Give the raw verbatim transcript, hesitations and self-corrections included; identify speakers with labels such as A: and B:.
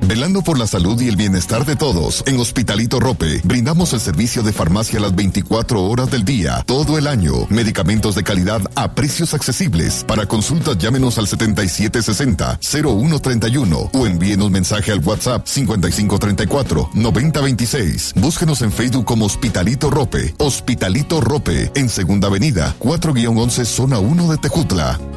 A: Velando por la salud y el bienestar de todos, en Hospitalito Rope brindamos el servicio de farmacia las veinticuatro horas del día, todo el año. Medicamentos de calidad a precios accesibles. Para consultas llámenos al setenta y siete sesenta, cero uno treinta y uno o envíenos mensaje al WhatsApp cincuenta y cinco treinta y cuatro, noventa veintiséis. Búsquenos en Facebook como Hospitalito Rope. Hospitalito Rope, en Segunda Avenida, cuatro once, Zona uno de Tejutla.